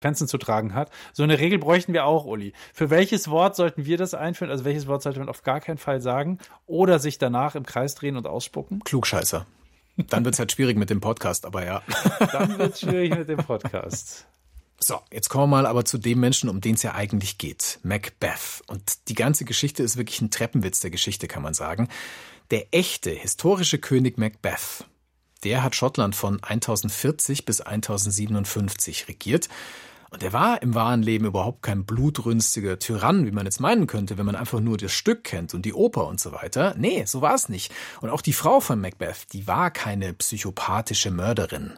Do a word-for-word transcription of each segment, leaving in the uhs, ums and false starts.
Konsequenzen zu tragen hat. So eine Regel bräuchten wir auch, Uli. Für welches Wort sollten wir das einführen? Also welches Wort sollte man auf gar keinen Fall sagen? Oder sich danach im Kreis drehen und ausspucken? Klugscheißer. Dann wird es halt schwierig mit dem Podcast, aber ja. Dann wird es schwierig mit dem Podcast. So, jetzt kommen wir mal aber zu dem Menschen, um den es ja eigentlich geht. Macbeth. Und die ganze Geschichte ist wirklich ein Treppenwitz der Geschichte, kann man sagen. Der echte, historische König Macbeth, der hat Schottland von tausendvierzig bis tausendsiebenundfünfzig regiert. Und er war im wahren Leben überhaupt kein blutrünstiger Tyrann, wie man jetzt meinen könnte, wenn man einfach nur das Stück kennt und die Oper und so weiter. Nee, so war es nicht. Und auch die Frau von Macbeth, die war keine psychopathische Mörderin.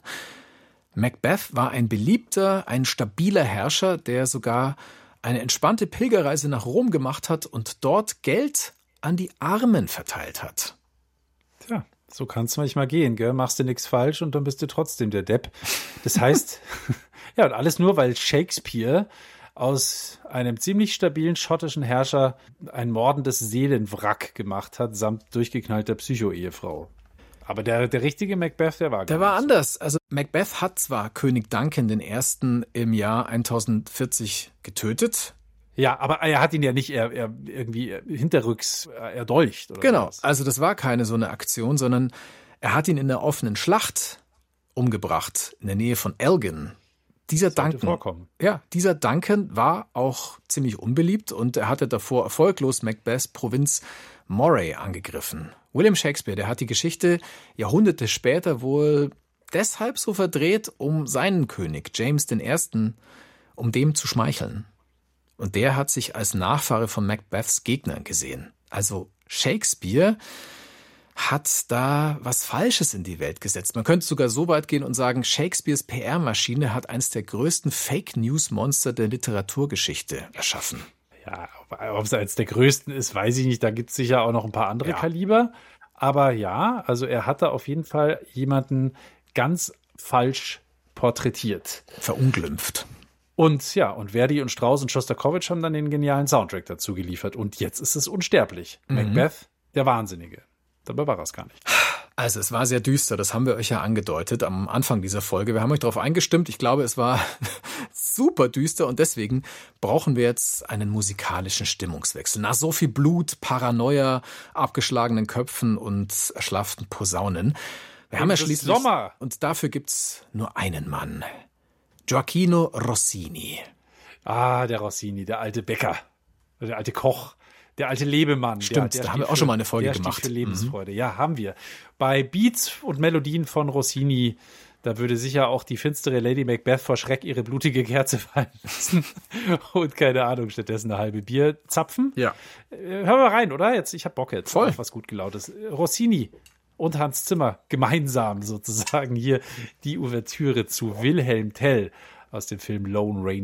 Macbeth war ein beliebter, ein stabiler Herrscher, der sogar eine entspannte Pilgerreise nach Rom gemacht hat und dort Geld an die Armen verteilt hat. Tja, so kann es manchmal gehen, gell? Machst du nichts falsch und dann bist du trotzdem der Depp. Das heißt, ja, und alles nur, weil Shakespeare aus einem ziemlich stabilen schottischen Herrscher ein mordendes Seelenwrack gemacht hat, samt durchgeknallter Psycho-Ehefrau. Aber der, der richtige Macbeth, der war Der war anders. Also Macbeth hat zwar König Duncan den Ersten im Jahr tausendvierzig getötet. Ja, aber er hat ihn ja nicht er, er irgendwie hinterrücks erdolcht. Oder genau, was. Also das war keine so eine Aktion, sondern er hat ihn in der offenen Schlacht umgebracht, in der Nähe von Elgin. Dieser Duncan, vorkommen. ja, dieser Duncan war auch ziemlich unbeliebt und er hatte davor erfolglos Macbeths Provinz Moray angegriffen. William Shakespeare, der hat die Geschichte Jahrhunderte später wohl deshalb so verdreht, um seinen König, James den Ersten, um dem zu schmeicheln. Und der hat sich als Nachfahre von Macbeths Gegnern gesehen. Also Shakespeare hat da was Falsches in die Welt gesetzt. Man könnte sogar so weit gehen und sagen, Shakespeares P R-Maschine hat eines der größten Fake-News-Monster der Literaturgeschichte erschaffen. Ja, ob es eines der größten ist, weiß ich nicht. Da gibt es sicher auch noch ein paar andere ja. Kaliber. Aber ja, also er hat da auf jeden Fall jemanden ganz falsch porträtiert. Verunglimpft. Und ja, und Verdi und Strauss und Schostakowitsch haben dann den genialen Soundtrack dazu geliefert. Und jetzt ist es unsterblich. Mhm. Macbeth, der Wahnsinnige. Dabei war es gar nicht. Also es war sehr düster, das haben wir euch ja angedeutet am Anfang dieser Folge. Wir haben euch darauf eingestimmt. Ich glaube, es war super düster und deswegen brauchen wir jetzt einen musikalischen Stimmungswechsel. Nach so viel Blut, Paranoia, abgeschlagenen Köpfen und erschlafften Posaunen. Wir haben ja schließlich Sommer. Und dafür gibt's nur einen Mann. Gioachino Rossini. Ah, der Rossini, der alte Bäcker, der alte Koch. Der alte Lebemann. Stimmt, der, der da haben wir auch für, schon mal eine Folge der gemacht. Steht für Lebensfreude. Mhm. Ja, haben wir. Bei Beats und Melodien von Rossini, da würde sicher auch die finstere Lady Macbeth vor Schreck ihre blutige Kerze fallen lassen. Und keine Ahnung, stattdessen eine halbe Bier zapfen. Ja. Hören wir rein, oder? Jetzt, ich hab Bock jetzt. Voll. Auf was gut gelautes. Rossini und Hans Zimmer gemeinsam sozusagen hier die Ouvertüre zu Wilhelm Tell aus dem Film Lone Ranger.